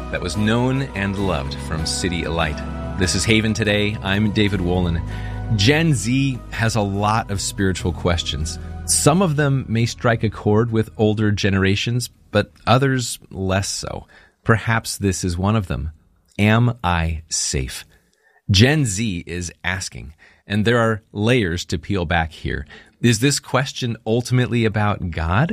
that was known and loved from City Light. This is Haven Today. I'm David Wolin. Gen Z has a lot of spiritual questions. Some of them may strike a chord with older generations, but others less so. Perhaps this is one of them. Am I safe? Gen Z is asking, and there are layers to peel back here. Is this question ultimately about God?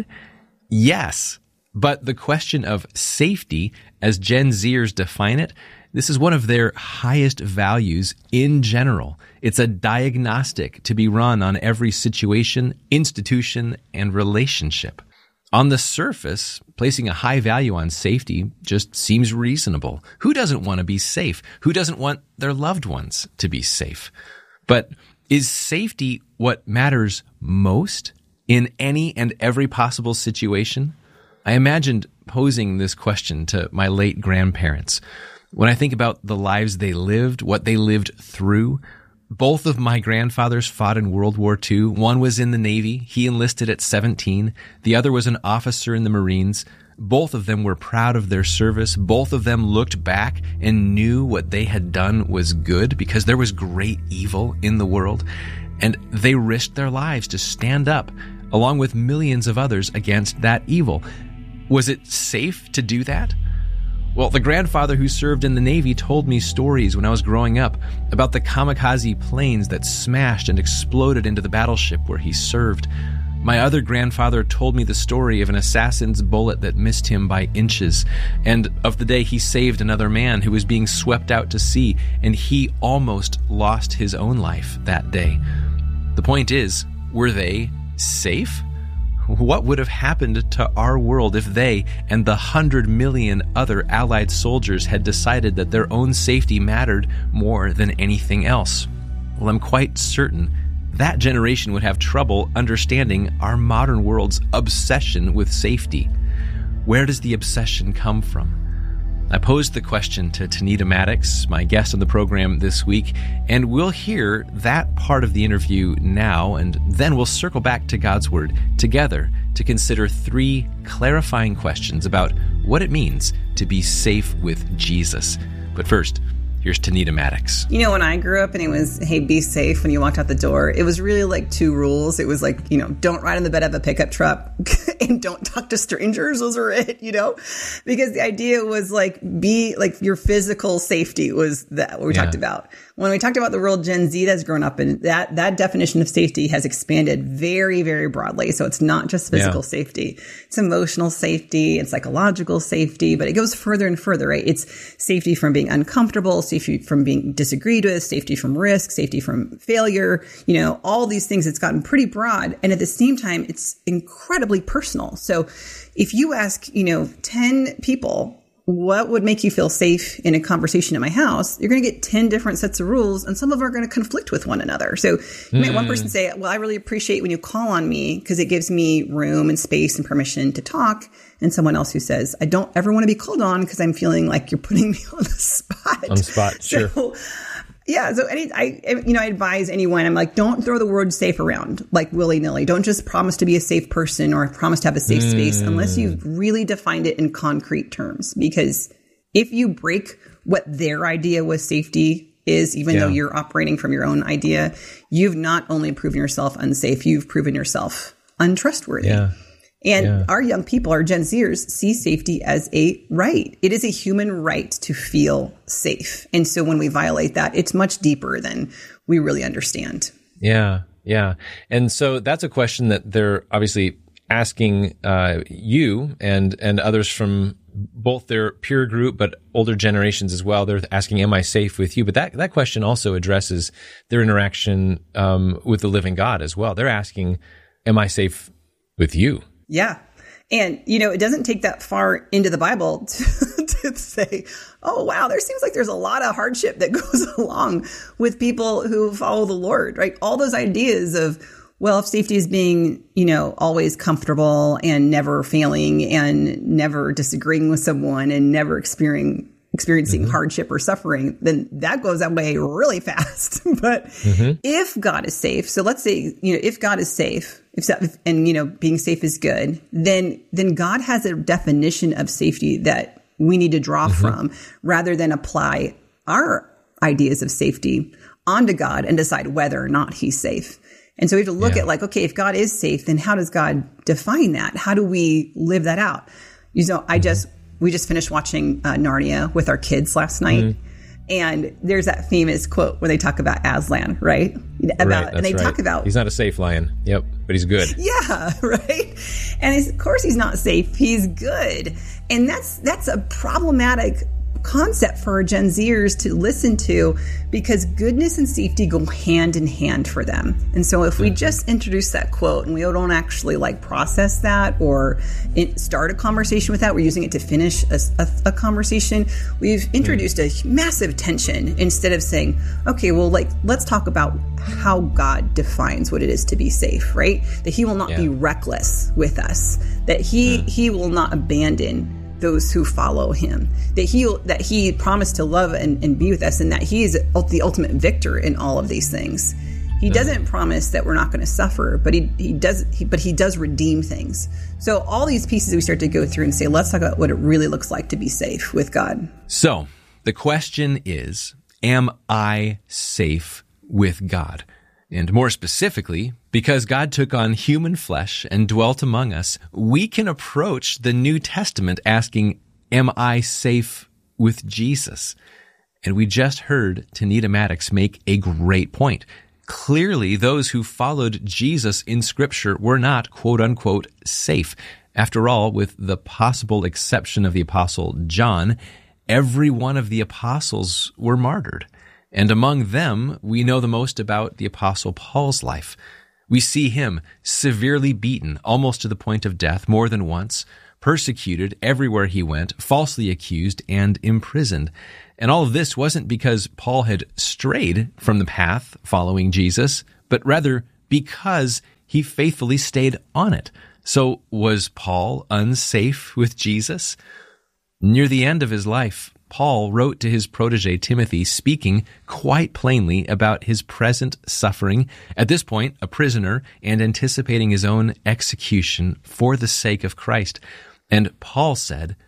Yes, but the question of safety, as Gen Zers define it, this is one of their highest values in general. It's a diagnostic to be run on every situation, institution, and relationship. On the surface, placing a high value on safety just seems reasonable. Who doesn't want to be safe? Who doesn't want their loved ones to be safe? But is safety what matters most in any and every possible situation? I imagined posing this question to my late grandparents. When I think about the lives they lived, what they lived through, both of my grandfathers fought in World War II. One was in the Navy. He enlisted at 17. The other was an officer in the Marines. Both of them were proud of their service. Both of them looked back and knew what they had done was good because there was great evil in the world. And they risked their lives to stand up, along with millions of others, against that evil. Was it safe to do that? Well, the grandfather who served in the Navy told me stories when I was growing up about the kamikaze planes that smashed and exploded into the battleship where he served. My other grandfather told me the story of an assassin's bullet that missed him by inches, and of the day he saved another man who was being swept out to sea, and he almost lost his own life that day. The point is, were they safe? What would have happened to our world if they and the 100 million other Allied soldiers had decided that their own safety mattered more than anything else? Well, I'm quite certain that generation would have trouble understanding our modern world's obsession with safety. Where does the obsession come from? I posed the question to Tanita Maddox, my guest on the program this week, and we'll hear that part of the interview now, and then we'll circle back to God's Word together to consider 3 clarifying questions about what it means to be safe with Jesus. But first, here's Tanita Maddox. You know, when I grew up and it was, hey, be safe when you walked out the door, it was really like 2 rules. It was like, you know, don't ride in the bed of a pickup truck and don't talk to strangers. Those were it, you know, because the idea was like, be like your physical safety was that what we talked about. When we talked about the world Gen Z that's grown up in, that definition of safety has expanded very, very broadly. So it's not just physical safety. It's emotional safety and psychological safety, but it goes further and further, right? It's safety from being uncomfortable, safety from being disagreed with, safety from risk, safety from failure, you know, all these things. It's gotten pretty broad. And at the same time, it's incredibly personal. So if you ask, you know, 10 people, what would make you feel safe in a conversation at my house? You're going to get 10 different sets of rules, and some of them are going to conflict with one another. So you may one person say, well, I really appreciate when you call on me because it gives me room and space and permission to talk. And someone else who says, I don't ever want to be called on because I'm feeling like you're putting me on the spot. On the spot, sure. Yeah. So I advise anyone, I'm like, don't throw the word safe around like willy nilly. Don't just promise to be a safe person or promise to have a safe space unless you've really defined it in concrete terms. Because if you break what their idea was safety is, even though you're operating from your own idea, you've not only proven yourself unsafe, you've proven yourself untrustworthy. Yeah. And our young people, our Gen Zers, see safety as a right. It is a human right to feel safe. And so when we violate that, it's much deeper than we really understand. Yeah, yeah. And so that's a question that they're obviously asking you and others from both their peer group, but older generations as well. They're asking, am I safe with you? But that question also addresses their interaction with the living God as well. They're asking, am I safe with you? Yeah. And, you know, it doesn't take that far into the Bible to say, oh, wow, there seems like there's a lot of hardship that goes along with people who follow the Lord, right? All those ideas of, well, if safety is being, you know, always comfortable and never failing and never disagreeing with someone and never experiencing hardship or suffering, then that goes away really fast. But if God is safe, so let's say, you know, if God is safe, and, you know, being safe is good, then God has a definition of safety that we need to draw from rather than apply our ideas of safety onto God and decide whether or not he's safe. And so we have to look at like, okay, if God is safe, then how does God define that? How do we live that out? You know, we just finished watching Narnia with our kids last night. And there's that famous quote where they talk about Aslan, right? And they talk about... He's not a safe lion. Yep. But he's good. Yeah, right? And of course he's not safe. He's good. And that's a problematic concept for our Gen Zers to listen to, because goodness and safety go hand in hand for them. And so if we just introduce that quote and we don't actually like process that or start a conversation with that, we're using it to finish a conversation, we've introduced a massive tension instead of saying, okay, well, like, let's talk about how God defines what it is to be safe, right? That he will not be reckless with us, that he will not abandon those who follow him, that he promised to love and be with us, and that he is the ultimate victor in all of these things. He doesn't promise that we're not going to suffer, but he does redeem things. So all these pieces we start to go through and say, let's talk about what it really looks like to be safe with God. So the question is, am I safe with God? And more specifically, because God took on human flesh and dwelt among us, we can approach the New Testament asking, am I safe with Jesus? And we just heard Tanita Maddox make a great point. Clearly, those who followed Jesus in Scripture were not, quote unquote, safe. After all, with the possible exception of the Apostle John, every one of the apostles were martyred. And among them, we know the most about the Apostle Paul's life. We see him severely beaten, almost to the point of death, more than once, persecuted everywhere he went, falsely accused, and imprisoned. And all of this wasn't because Paul had strayed from the path following Jesus, but rather because he faithfully stayed on it. So was Paul unsafe with Jesus? Near the end of his life, Paul wrote to his protege Timothy, speaking quite plainly about his present suffering, at this point a prisoner, and anticipating his own execution for the sake of Christ. And Paul said,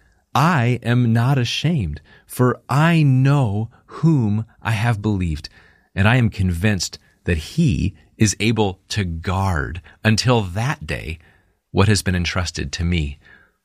I am not ashamed, for I know whom I have believed, and I am convinced that he is able to guard until that day what has been entrusted to me.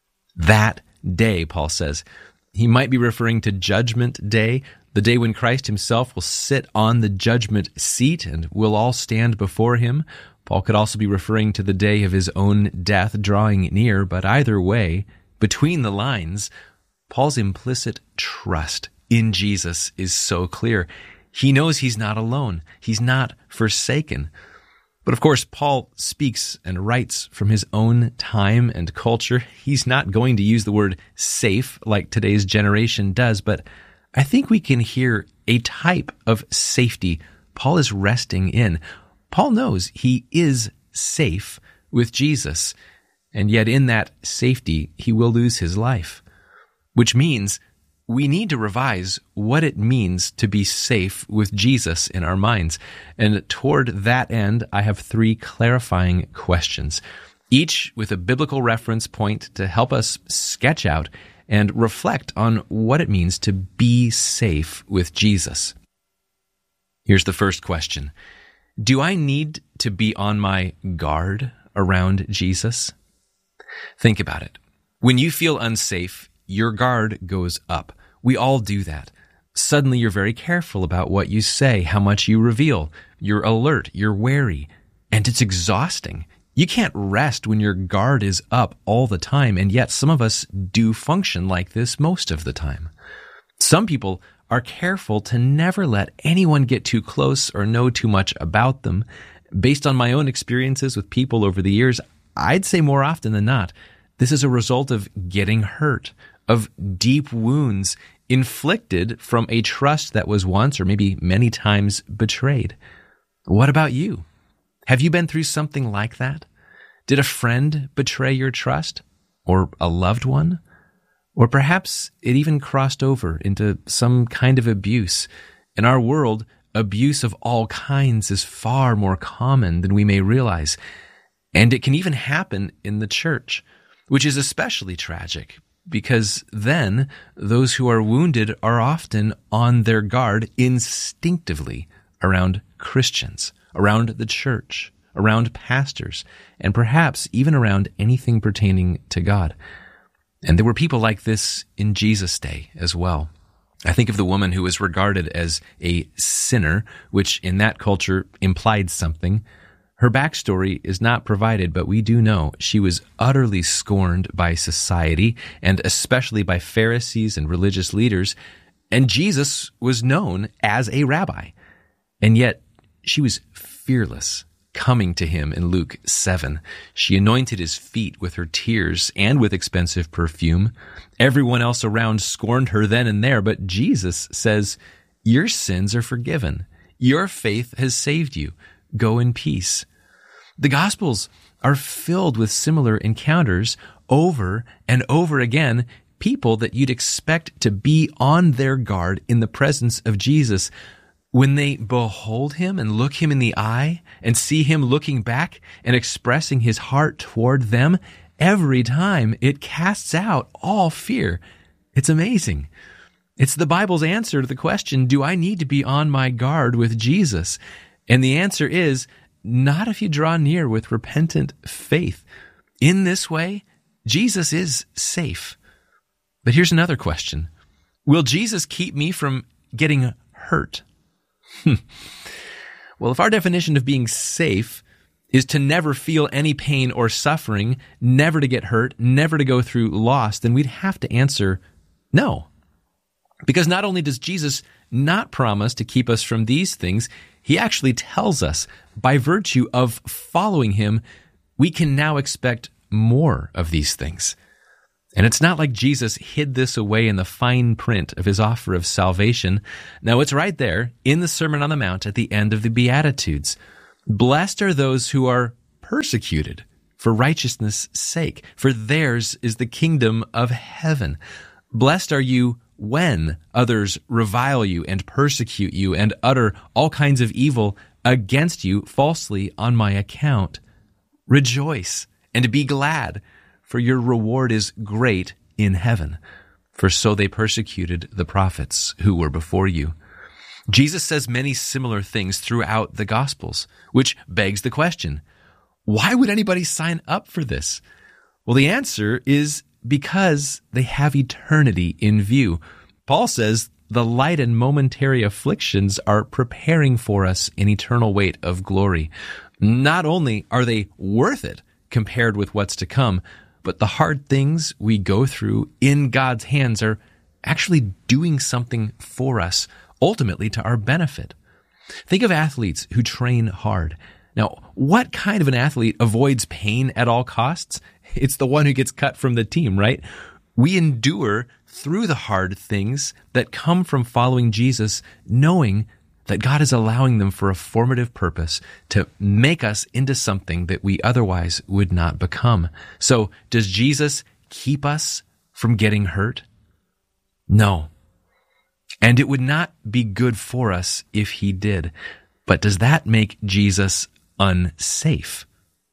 That day, Paul says. He might be referring to Judgment Day, the day when Christ himself will sit on the judgment seat and we'll all stand before him. Paul could also be referring to the day of his own death drawing near, but either way, between the lines, Paul's implicit trust in Jesus is so clear. He knows he's not alone. He's not forsaken. But of course, Paul speaks and writes from his own time and culture. He's not going to use the word safe like today's generation does, but I think we can hear a type of safety Paul is resting in. Paul knows he is safe with Jesus, and yet in that safety, he will lose his life, which means we need to revise what it means to be safe with Jesus in our minds. And toward that end, I have 3 clarifying questions, each with a biblical reference point to help us sketch out and reflect on what it means to be safe with Jesus. Here's the first question. Do I need to be on my guard around Jesus? Think about it. When you feel unsafe, your guard goes up. We all do that. Suddenly you're very careful about what you say, how much you reveal. You're alert, you're wary, and it's exhausting. You can't rest when your guard is up all the time, and yet some of us do function like this most of the time. Some people are careful to never let anyone get too close or know too much about them. Based on my own experiences with people over the years, I'd say more often than not, this is a result of getting hurt, of deep wounds inflicted from a trust that was once or maybe many times betrayed. What about you? Have you been through something like that? Did a friend betray your trust? Or a loved one? Or perhaps it even crossed over into some kind of abuse. In our world, abuse of all kinds is far more common than we may realize. And it can even happen in the church, which is especially tragic because then those who are wounded are often on their guard instinctively around Christians, around the church, around pastors, and perhaps even around anything pertaining to God. And there were people like this in Jesus' day as well. I think of the woman who was regarded as a sinner, which in that culture implied something. Her backstory is not provided, but we do know she was utterly scorned by society, and especially by Pharisees and religious leaders, and Jesus was known as a rabbi. And yet, she was fearless, coming to him in Luke 7. She anointed his feet with her tears and with expensive perfume. Everyone else around scorned her then and there, but Jesus says, "Your sins are forgiven. Your faith has saved you. Go in peace." The Gospels are filled with similar encounters over and over again, people that you'd expect to be on their guard in the presence of Jesus. When they behold him and look him in the eye and see him looking back and expressing his heart toward them, every time it casts out all fear. It's amazing. It's the Bible's answer to the question, do I need to be on my guard with Jesus? And the answer is, not if you draw near with repentant faith. In this way, Jesus is safe. But here's another question. Will Jesus keep me from getting hurt? Well, if our definition of being safe is to never feel any pain or suffering, never to get hurt, never to go through loss, then we'd have to answer no. Because not only does Jesus not promise to keep us from these things, he actually tells us by virtue of following him, we can now expect more of these things. And it's not like Jesus hid this away in the fine print of his offer of salvation. No, it's right there in the Sermon on the Mount at the end of the Beatitudes. Blessed are those who are persecuted for righteousness' sake, for theirs is the kingdom of heaven. Blessed are you when others revile you and persecute you and utter all kinds of evil against you falsely on my account. Rejoice and be glad, for your reward is great in heaven. For so they persecuted the prophets who were before you. Jesus says many similar things throughout the Gospels, which begs the question, why would anybody sign up for this? Well, the answer is because they have eternity in view. Paul says the light and momentary afflictions are preparing for us an eternal weight of glory. Not only are they worth it compared with what's to come, but the hard things we go through in God's hands are actually doing something for us, ultimately to our benefit. Think of athletes who train hard. Now, what kind of an athlete avoids pain at all costs? It's the one who gets cut from the team, right? We endure through the hard things that come from following Jesus, knowing that God is allowing them for a formative purpose to make us into something that we otherwise would not become. So, does Jesus keep us from getting hurt? No. And it would not be good for us if he did. But does that make Jesus unsafe?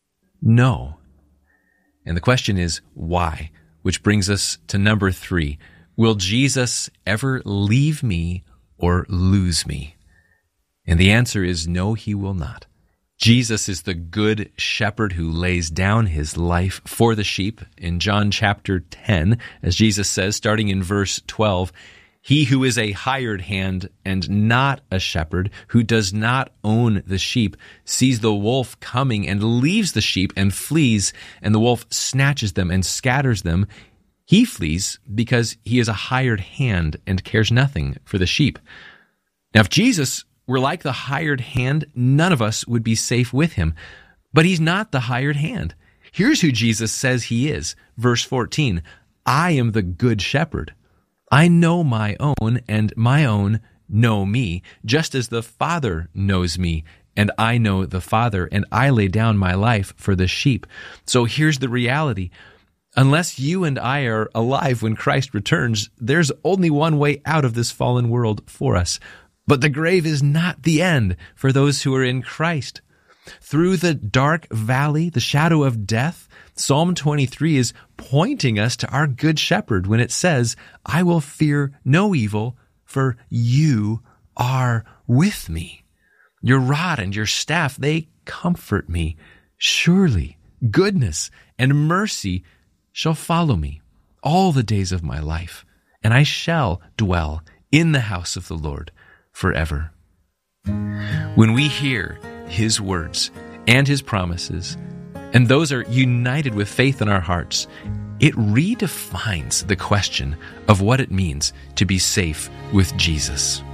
No. And the question is, why? Which brings us to number 3. Will Jesus ever leave me or lose me? And the answer is no, he will not. Jesus is the good shepherd who lays down his life for the sheep. In John chapter 10, as Jesus says, starting in verse 12, he who is a hired hand and not a shepherd, who does not own the sheep, sees the wolf coming and leaves the sheep and flees, and the wolf snatches them and scatters them. He flees because he is a hired hand and cares nothing for the sheep. Now, if Jesus were like the hired hand, none of us would be safe with him. But he's not the hired hand. Here's who Jesus says he is. Verse 14, I am the good shepherd. I know my own, and my own know me, just as the Father knows me, and I know the Father, and I lay down my life for the sheep. So here's the reality. Unless you and I are alive when Christ returns, there's only one way out of this fallen world for us. But the grave is not the end for those who are in Christ. Through the dark valley, the shadow of death, Psalm 23 is pointing us to our good shepherd when it says, I will fear no evil, for you are with me. Your rod and your staff, they comfort me. Surely goodness and mercy shall follow me all the days of my life, and I shall dwell in the house of the Lord forever. When we hear his words and his promises, and those are united with faith in our hearts, it redefines the question of what it means to be safe with Jesus.